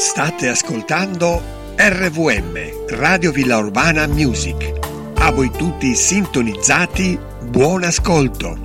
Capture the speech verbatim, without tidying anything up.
State ascoltando R V M, Radio Villa Urbana Music. A voi tutti sintonizzati, buon ascolto.